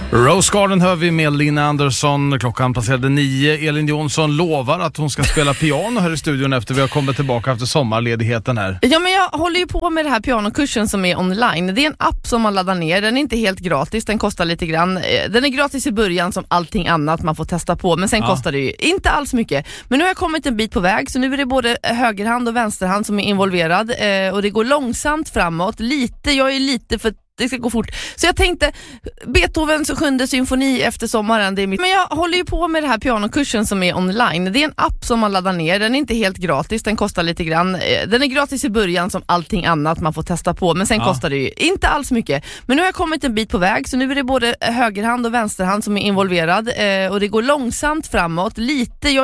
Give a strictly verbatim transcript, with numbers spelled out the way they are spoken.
Rose Garden hör vi med Lina Andersson. Klockan passerade nio. Elin Jonsson lovar att hon ska spela piano här i studion efter vi har kommit tillbaka efter sommarledigheten här. Ja, men jag håller ju på med det här pianokursen som är online. Det är en app som man laddar ner. Den är inte helt gratis, den kostar lite grann. Den är gratis i början som allting annat man får testa på. Men sen ja. kostar det ju inte alls mycket. Men nu har jag kommit en bit på väg. Så nu är det både högerhand och vänsterhand som är involverad. Och det går långsamt framåt. Lite, jag är lite för det ska gå fort. Så jag tänkte Beethovens sjunde symfoni efter sommaren, det är mitt. Men jag håller ju på med det här pianokursen som är online. Det är en app som man laddar ner. Den är inte helt gratis, den kostar lite grann. Den är gratis i början som allting annat man får testa på. Men sen ja. kostar det ju inte alls mycket. Men nu har jag kommit en bit på väg. Så nu är det både högerhand och vänsterhand som är involverad. Och det går långsamt framåt. Lite, jag